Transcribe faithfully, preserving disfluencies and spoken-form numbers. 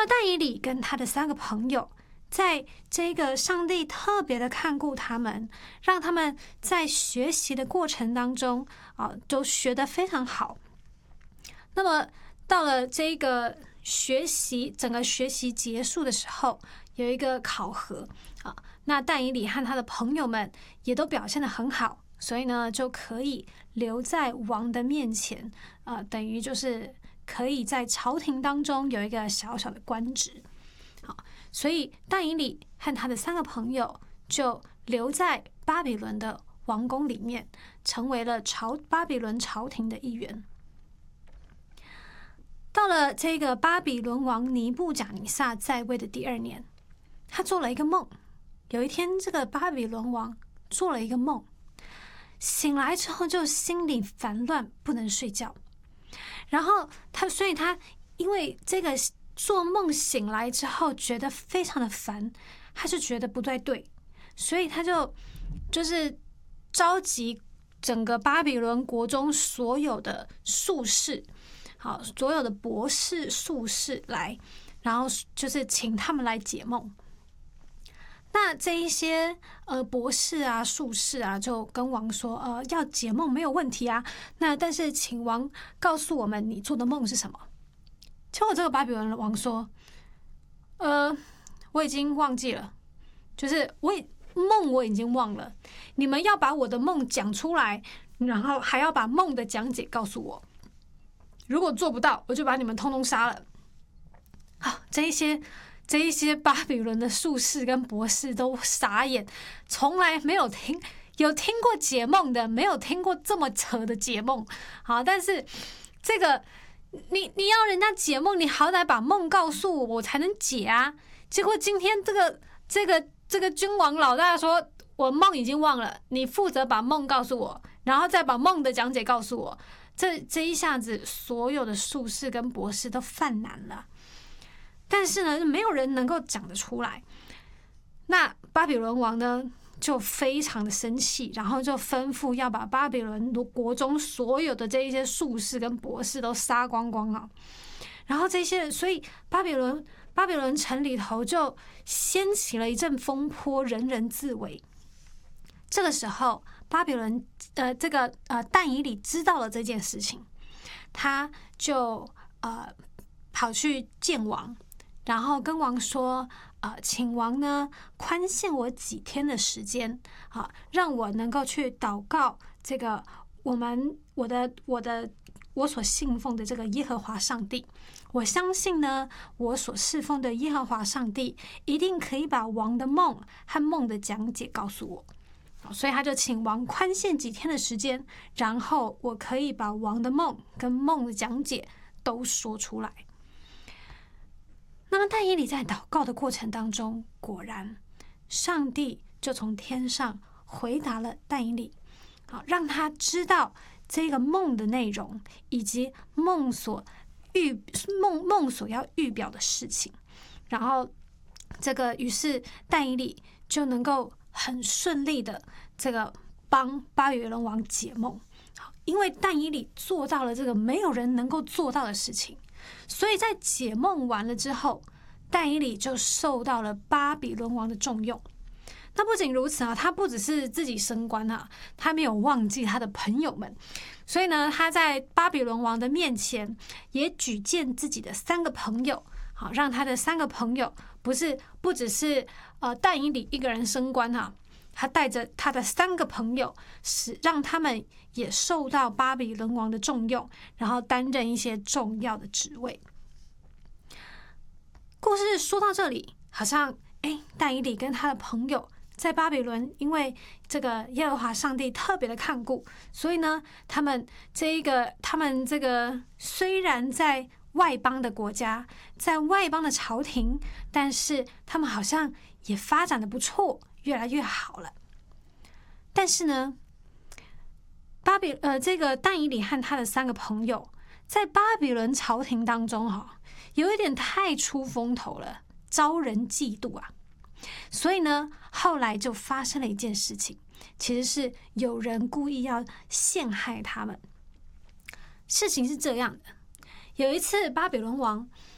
么但以理跟他的三个朋友，在这个上帝特别的看顾他们，让他们在学习的过程当中啊，都学得非常好。那么到了这个学习整个学习结束的时候，有一个考核啊，那但以理和他的朋友们也都表现得很好，所以呢就可以留在王的面前，呃，等于就是可以在朝廷当中有一个小小的官职。好，所以但以理和他的三个朋友就留在巴比伦的王宫里面，成为了朝巴比伦朝廷的一员。到了这个巴比伦王尼布甲尼撒在位的第二年，他做了一个梦。有一天，这个巴比伦王做了一个梦，醒来之后就心里烦乱，不能睡觉。然后他，所以他因为这个做梦醒来之后觉得非常的烦，他就觉得不对对，所以他就就是召集整个巴比伦国中所有的术士。好，所有的博士、术士来，然后就是请他们来解梦。那这一些呃博士啊、术士啊，就跟王说，呃，要解梦没有问题啊。那但是请王告诉我们你做的梦是什么。结果这个巴比伦王说，呃，我已经忘记了，就是我梦我已经忘了，你们要把我的梦讲出来，然后还要把梦的讲解告诉我。如果做不到，我就把你们通通杀了。好，这一些这一些巴比伦的术士跟博士都傻眼，从来没有听有听过解梦的，没有听过这么扯的解梦。好，但是这个你你要人家解梦，你好歹把梦告诉我，我才能解啊。结果今天这个这个这个君王老大说，我梦已经忘了，你负责把梦告诉我，然后再把梦的讲解告诉我。这这一下子，所有的术士跟博士都犯难了，但是呢，没有人能够讲得出来。那巴比伦王呢，就非常的生气，然后就吩咐要把巴比伦国中所有的这一些术士跟博士都杀光光啊。然后这些人，所以巴比伦巴比伦城里头就掀起了一阵风波，人人自危。这个时候，巴比伦呃这个呃但以理知道了这件事情，他就呃跑去见王，然后跟王说，呃，请王呢宽限我几天的时间，啊，让我能够去祷告这个我们我的我的我所信奉的这个耶和华上帝。我相信呢，我所侍奉的耶和华上帝一定可以把王的梦和梦的讲解告诉我。所以他就请王宽限几天的时间，然后我可以把王的梦跟梦的讲解都说出来。那么但以理在祷告的过程当中，果然上帝就从天上回答了但以理，好，让他知道这个梦的内容以及梦所预梦梦所要预表的事情。然后这个于是但以理就能够很顺利的这个帮巴比伦王解梦，因为但以理做到了这个没有人能够做到的事情，所以在解梦完了之后，但以理就受到了巴比伦王的重用。那不仅如此啊，他不只是自己升官啊，他没有忘记他的朋友们，所以呢，他在巴比伦王的面前也举荐自己的三个朋友，好，让他的三个朋友不是不只是呃但以理一个人升官哈，他带着他的三个朋友，使让他们也受到巴比伦王的重用，然后担任一些重要的职位。故事说到这里，好像哎，但以理跟他的朋友在巴比伦，因为这个耶和华上帝特别的看顾，所以呢，他们这一个他们这个虽然在外邦的国家，在外邦的朝廷，但是他们好像也发展的不错，越来越好了。但是呢，巴比呃这个但以理和他的三个朋友在巴比伦朝廷当中哈、哦，有一点太出风头了，招人嫉妒啊。所以呢，后来就发生了一件事情，其实是有人故意要陷害他们。事情是这样的，有一次巴比伦王